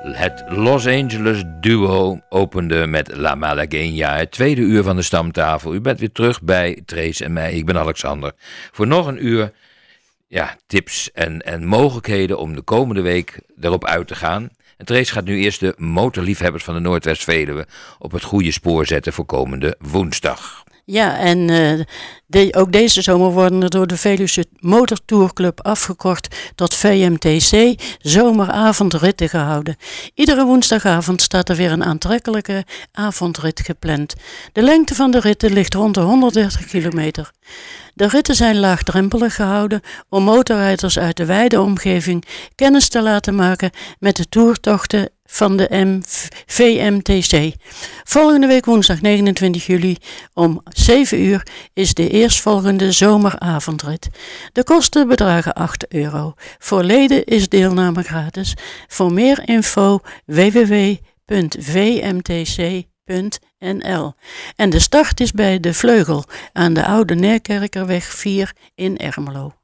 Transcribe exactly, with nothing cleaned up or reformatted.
Het Los Angeles duo opende met La Malagueña, het tweede uur van de stamtafel. U bent weer terug bij Trace en mij. Ik ben Alexander. Voor nog een uur ja, tips en, en mogelijkheden om de komende week erop uit te gaan. En Trace gaat nu eerst de motorliefhebbers van de Noordwest-Veluwe op het goede spoor zetten voor komende woensdag. Ja, en uh, de, ook deze zomer worden er door de Veluwse Motortourclub afgekort tot V M T C zomeravondritten gehouden. Iedere woensdagavond staat er weer een aantrekkelijke avondrit gepland. De lengte van de ritten ligt rond de honderddertig kilometer. De ritten zijn laagdrempelig gehouden om motorrijders uit de wijde omgeving kennis te laten maken met de toertochten van de V M T C. Volgende week woensdag negenentwintig juli om zeven uur is de eerstvolgende zomeravondrit. De kosten bedragen acht euro. Voor leden is deelname gratis. Voor meer info w w w punt v m t c punt n l. En de start is bij De Vleugel aan de Oude Neerkerkerweg vier in Ermelo.